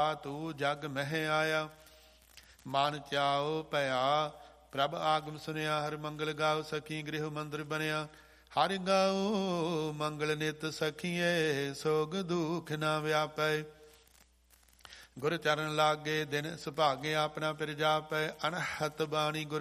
ਤੂ ਜਗ ਮਹਿ ਆਇਆ। ਮਨ ਚਾਉ ਭਇਆ ਪ੍ਰਭ ਆਗਮ ਸੁਨਿਆ। ਹਰਿ ਮੰਗਲ ਗਾਉ ਸਖੀ ਗ੍ਰਹਿ ਮੰਦਰ ਬਣਿਆ। ਹਰਿ ਗਾਉ ਮੰਗਲ ਨਿਤ ਸਖੀਏ ਸੋਗ ਦੁਖ ਨਾ ਵਿਆਪੈ। ਗੁਰ ਚਰਨ ਲਾਗੇ ਦਿਨ ਸੁਭਾਗੇ ਆਪਣਾ ਪਿਰ ਜਾਪੈ। ਅਨਹਤ ਬਾਣੀ ਗੁਰ